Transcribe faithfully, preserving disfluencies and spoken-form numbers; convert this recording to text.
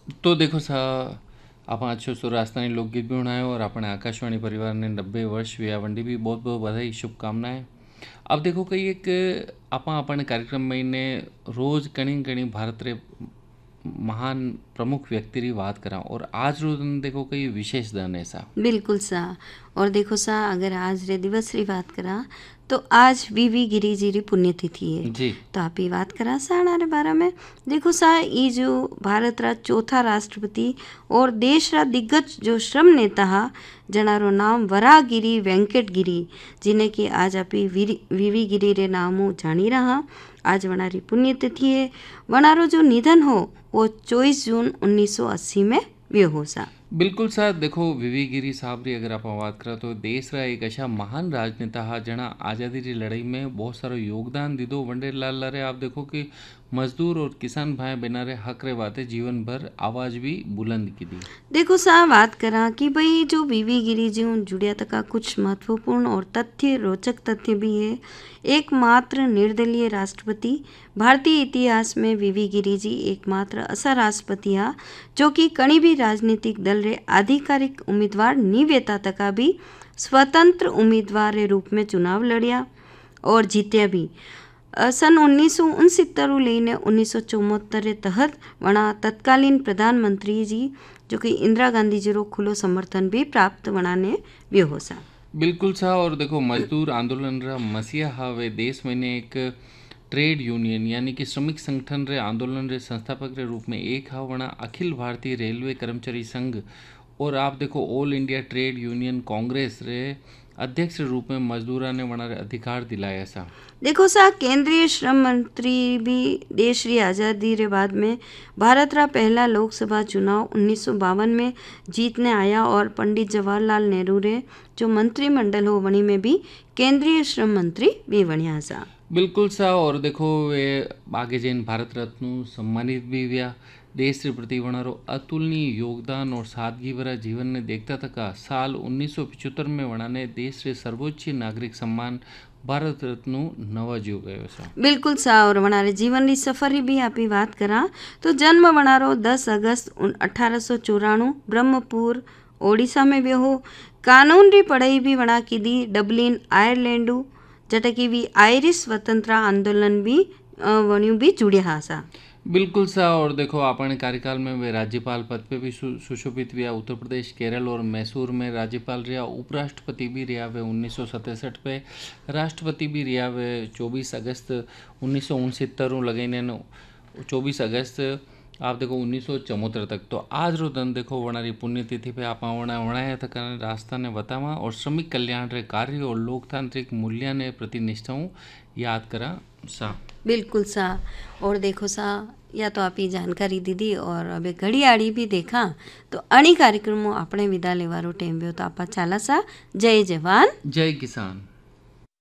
तो देखो सा आप अच्छो सो राजस्थानी लोकगीत भी बनायो और अपने आकाशवाणी परिवार ने नब्बे वर्ष व्यावंडी भी बहुत बहुत बधाई शुभकामनाएं। अब देखो कई एक आपा अपने कार्यक्रम में ने रोज कणी कणी भारत रे महान प्रमुख व्यक्ति री बात करा और आज रोज देखो कई विशेष दिन ऐसा। बिल्कुल सा। और देखो सा, अगर आज रे दिवस री बात करा तो आज वीवी गिरी जी री पुण्यतिथि है। जी तो आप ही बात करा सा रे बारे में। देखो सा, ये जो भारत रा चौथा राष्ट्रपति और देश रा दिग्गज जो श्रम नेता हा, जनारो नाम वराहगिरी वेंकट गिरी, जिन्हें कि आज आप ही वीवी गिरी रे नामों जानी रहा। आज वनारी पुण्यतिथि है। वनारो जो निधन हो वो चौबीस जून उन्नीस सौ अस्सी में व्यो हो सा। बिल्कुल सर, देखो विवी गिरी साहब री अगर आप बात करा तो देश रा एक ऐसा महान राजनेता हा जना आज़ादी री लड़ाई में बहुत सारा योगदान दीदो। वंडे लाल लारे आप देखो कि मजदूर और किसान भाई बहना रे हक रे बाते जीवन भर आवाज भी बुलंद की दी। देखो सा, बात करा कि भाई जो वीवी गिरी जी उन जुड़िया तक का कुछ महत्वपूर्ण और तथ्य रोचक तथ्य भी है। एकमात्र निर्दलीय राष्ट्रपति, भारतीय इतिहास में वीवी गिरी जी एकमात्र ऐसा राष्ट्रपति हा जो कि कहीं भी राजनीतिक दल रे आधिकारिक उम्मीदवार निवेता तक भी स्वतंत्र उम्मीदवार रे रूप में चुनाव लड़िया और जीत्या भी। अ, सन उन्नीस सौ उनसत्तर लेने उन्नीस सौ चौहत्तर रे तहत वणा तत्कालीन प्रधानमंत्री जी जो कि इंदिरा गांधी जी रो खुलो समर्थन भी प्राप्त वणाने भी हो सा। बिल्कुल सा, और देखो मजदूर आंदोलन रा मसीहा हावे देश में ने एक ट्रेड यूनियन यानी कि श्रमिक संगठन रे आंदोलन रे संस्थापक रे रूप में एक हा वणा अखिल भारतीय रेलवे कर्मचारी संघ और आप देखो all India trade union Congress रे अध्यक्ष रे रूप में मजदूरा ने वणा रे अधिकार दिलाया सा। देखो सा, केंद्रीय श्रम मंत्री भी देश री आज़ादी रे बाद में भारत रा पहला लोकसभा चुनाव उन्नीस सौ बावन में जीतने आया और पंडित जवाहरलाल नेहरू रे जो मंत्रिमंडल हो वणी में भी केंद्रीय श्रम मंत्री भी वणिया सा। बिल्कुल सा, और देखो वे आगे जैन भारत रत्न सम्मानित भी हुआ। देश के प्रति वनारो अतुलनीय योगदान और सादगी भरा जीवन ने देखता था साल उन्नीस सौ पिछहत्तर में वना ने देश के सर्वोच्च नागरिक सम्मान भारत रत्न नवाज्यो गयो सा। बिल्कुल सा, और वनारे जीवन री सफर री भी आप ही बात करा तो जन्म वनारो दस अगस्त अठारह सौ चौराणु ब्रह्मपुर ओडिशा में व्यो हो। कानून री पढ़ाई भी वणा की दी डबलिन आयरलैंडू, जटा की भी आयरिश स्वतंत्र आंदोलन भी अ, वणियों भी जुड़िया हा सा। बिल्कुल सा, और देखो अपने कार्यकाल में वे राज्यपाल पद पे भी सु- सुशोभित हुआ। उत्तर प्रदेश, केरल और मैसूर में राज्यपाल रहा। उपराष्ट्रपति भी रहा वे उन्नीस सौ सतसठ पे। राष्ट्रपति भी रहा वे चौबीस अगस्त उन्नीस सौ उनसत्तर लगेने चौबीस अगस्त आप देखो उन्नीस सौ चौहत्तर तक। तो आज रो दिन देखो वनारी पुण्यतिथि पे आप वणा वणाया था कारण रास्ता ने बतावा और श्रमिक कल्याण रे कार्य और लोकतांत्रिक मूल्य ने प्रति निष्ठाऊं याद करा सा। बिल्कुल सा, और देखो सा, या तो आप ही जानकारी दीदी और अबे घड़ी आड़ी भी देखा तो अणी कार्यक्रमों अपने विदा लेवारो टेम व्यो तो आपा चाला सा। जय जवान जय किसान।